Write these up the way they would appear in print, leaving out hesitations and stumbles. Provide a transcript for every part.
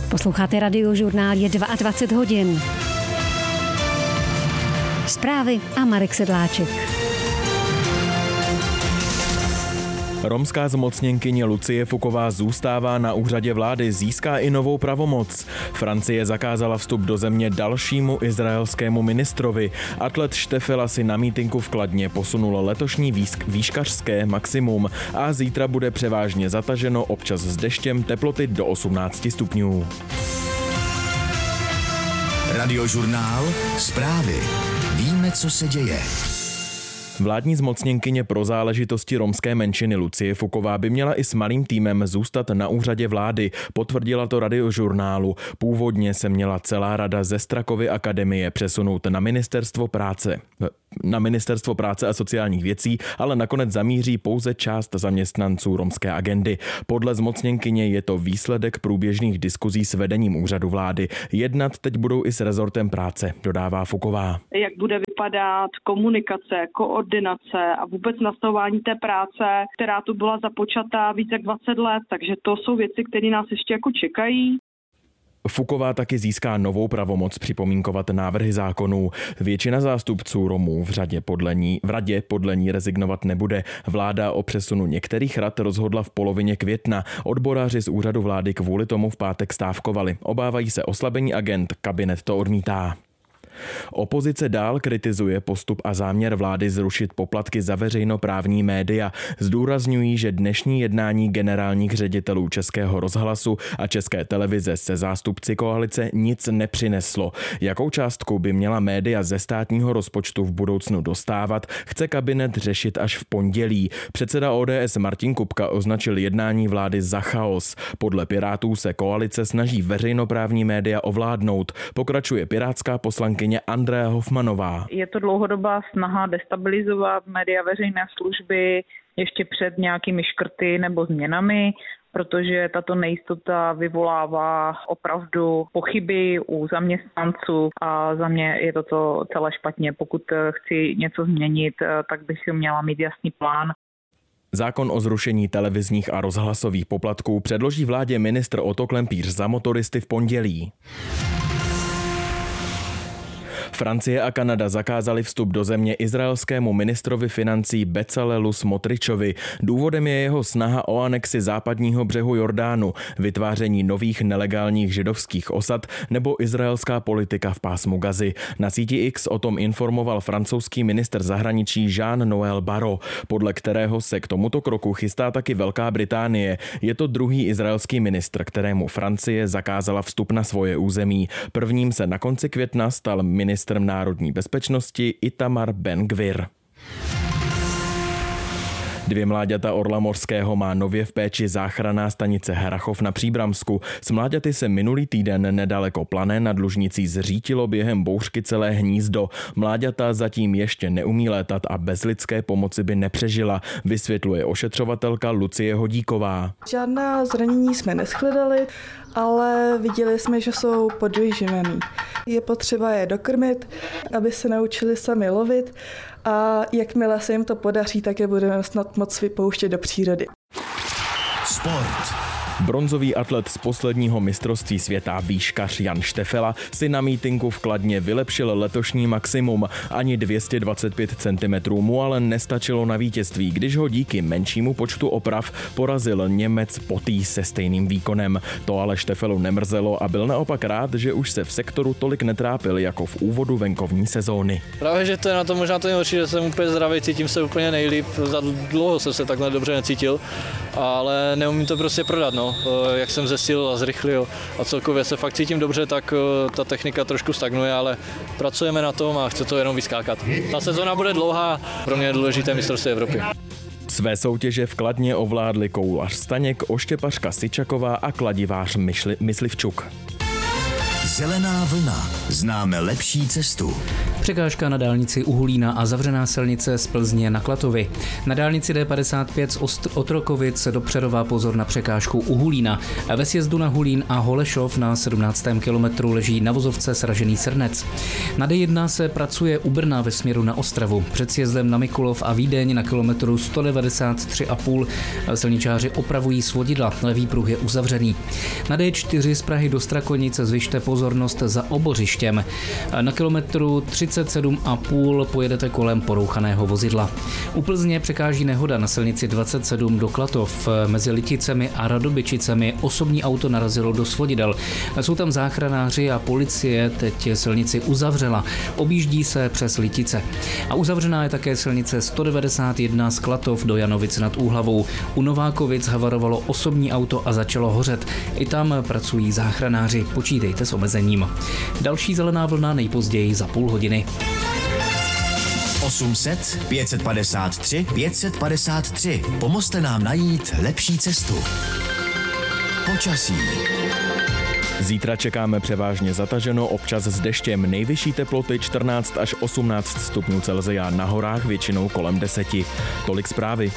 Posloucháte Radiožurnál, je 22 hodin. Zprávy a Marek Sedláček. Romská zmocněnkyně Lucie Fuková zůstává na úřadě vlády, získá i novou pravomoc. Francie zakázala vstup do země dalšímu izraelskému ministrovi. Atlet Štefela si na mítinku v Kladně posunul letošní výškařské maximum a zítra bude převážně zataženo, občas s deštěm, teploty do 18 stupňů. Radiožurnál, zprávy. Víme, co se děje. Vládní zmocněnkyně pro záležitosti romské menšiny Lucie Fuková by měla i s malým týmem zůstat na úřadě vlády, potvrdila to Radiožurnálu. Původně se měla celá rada ze Strakovy akademie přesunout na Ministerstvo práce a sociálních věcí, ale nakonec zamíří pouze část zaměstnanců romské agendy. Podle zmocněnkyně je to výsledek průběžných diskuzí s vedením úřadu vlády. Jednat teď budou i s rezortem práce, dodává Fuková. Jak bude vypadat komunikace, koordinace a vůbec nastavování té práce, která tu byla započatá víc jak 20 let, takže to jsou věci, které nás ještě jako čekají. Fuková taky získá novou pravomoc připomínkovat návrhy zákonů. Většina zástupců Romů v radě podle ní rezignovat nebude. Vláda o přesunu některých rad rozhodla v polovině května. Odboráři z úřadu vlády kvůli tomu v pátek stávkovali. Obávají se oslabení agend, kabinet to odmítá. Opozice dál kritizuje postup a záměr vlády zrušit poplatky za veřejnoprávní média. Zdůrazňují, že dnešní jednání generálních ředitelů Českého rozhlasu a České televize se zástupci koalice nic nepřineslo. Jakou částku by měla média ze státního rozpočtu v budoucnu dostávat, chce kabinet řešit až v pondělí. Předseda ODS Martin Kupka označil jednání vlády za chaos. Podle Pirátů se koalice snaží veřejnoprávní média ovládnout. Pokračuje pirátská poslankyně Andrea Hofmanová. Je to dlouhodobá snaha destabilizovat média veřejné služby ještě před nějakými škrty nebo změnami, protože tato nejistota vyvolává opravdu pochyby u zaměstnanců a za mě je to celé špatně. Pokud chci něco změnit, tak bych měla mít jasný plán. Zákon o zrušení televizních a rozhlasových poplatků předloží vládě ministr Otto Klempíř za motoristy v pondělí. Francie a Kanada zakázali vstup do země izraelskému ministrovi financí Bezalelu Smotričovi. Důvodem je jeho snaha o anexi západního břehu Jordánu, vytváření nových nelegálních židovských osad nebo izraelská politika v pásmu Gazy. Na síti X o tom informoval francouzský ministr zahraničí Jean-Noël Barrot, podle kterého se k tomuto kroku chystá taky Velká Británie. Je to druhý izraelský ministr, kterému Francie zakázala vstup na svoje území. Prvním se na konci května stal ministrem národní bezpečnosti Itamar Ben-Gvir. 2 mláďata orla mořského má nově v péči záchranná stanice Harrachov na Příbramsku. S mláďaty se minulý týden nedaleko Plané nad Lužnicí zřítilo během bouřky celé hnízdo. Mláďata zatím ještě neumí létat a bez lidské pomoci by nepřežila, vysvětluje ošetřovatelka Lucie Hodíková. Žádná zranění jsme neshledali, ale viděli jsme, že jsou podvyživený. Je potřeba je dokrmit, aby se naučili sami lovit a jakmile se jim to podaří, tak je budeme snad moc vypouštět do přírody. Sport. Bronzový atlet z posledního mistrovství světa výškař Jan Štefela si na mítinku v Kladně vylepšil letošní maximum. Ani 225 cm mu ale nestačilo na vítězství, když ho díky menšímu počtu oprav porazil Němec Potý se stejným výkonem. To ale Štefelu nemrzelo a byl naopak rád, že už se v sektoru tolik netrápil jako v úvodu venkovní sezóny. Právě, že to je na to možná to nejhorší, že jsem úplně zdravý, cítím se úplně nejlíp. Za dlouho jsem se takhle dobře necítil, ale neumím to prostě prodat, no. Jak jsem zesil a zrychlil a celkově se fakt cítím dobře, tak ta technika trošku stagnuje, ale pracujeme na tom a chce to jenom vyskákat. Ta sezona bude dlouhá, pro mě je důležité mistrovství Evropy. Své soutěže v Kladně ovládli koulař Staněk, oštěpařka Syčaková a kladivář Myslivčuk. Zelená vlna. Známe lepší cestu. Překážka na dálnici u Hulína a zavřená silnice z Plzně na Klatovy. Na dálnici D55 z Otrokovic do Přerova pozor na překážku u Hulína. Ve sjezdu na Hulín a Holešov na 17. kilometru leží na vozovce sražený srnec. Na D1 se pracuje u Brna ve směru na Ostravu. Před sjezdem na Mikulov a Vídeň na kilometru 193,5 silničáři opravují svodidla. Levý pruh je uzavřený. Na D4 z Prahy do Strakonice zvyšte pozornost za Obořištěm. Na kilometru 37,5 pojedete kolem porouchaného vozidla. U Plzně překáží nehoda na silnici 27 do Klatov. Mezi Liticemi a Radobyčicemi osobní auto narazilo do svodidel. Jsou tam záchranáři a policie teď silnici uzavřela. Objíždí se přes Litice. A uzavřená je také silnice 191 z Klatov do Janovic nad Úhlavou. U Novákovic havarovalo osobní auto a začalo hořet. I tam pracují záchranáři. Počítejte s omezením. Další zelená vlna nejpozději za půl hodiny. 800 553 553. Pomozte nám najít lepší cestu. Počasí. Zítra čekáme převážně zataženo, občas s deštěm. Nejvyšší teploty 14 až 18 stupňů Celsia, na horách většinou kolem 10. Tolik zprávy.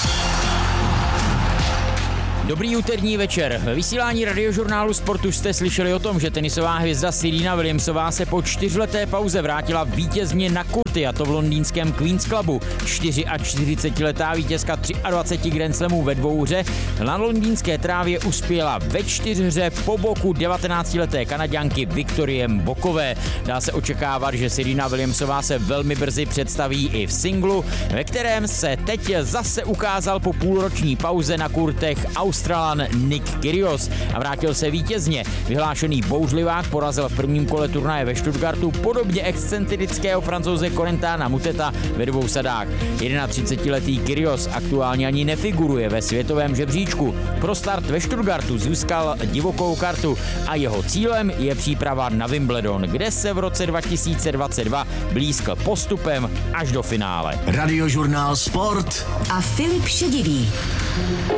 Dobrý úterní večer. Ve vysílání radiožurnálu Sportu jste slyšeli o tom, že tenisová hvězda Serena Williamsová se po 4leté pauze vrátila vítězně na kurty, a to v londýnském Queen's Clubu. 44letá vítězka 23 Grand Slamů ve dvouhře na londýnské trávě uspěla ve 4hře po boku 19leté Kanaďanky Viktorie Mbokové. Dá se očekávat, že Serena Williamsová se velmi brzy představí i v singlu, ve kterém se teď zase ukázal po půlroční pauze na kurtech Australan Nick Kyrgios a vrátil se vítězně. Vyhlášený bouřlivák porazil v prvním kole turnaje ve Stuttgartu podobně excentrického Francouze Corentina Mouteta ve dvou sadách. 31letý Kyrgios aktuálně ani nefiguruje ve světovém žebříčku. Pro start ve Stuttgartu získal divokou kartu a jeho cílem je příprava na Wimbledon, kde se v roce 2022 blízkl postupem až do finále. Radiožurnál Sport a Filip Šedivý.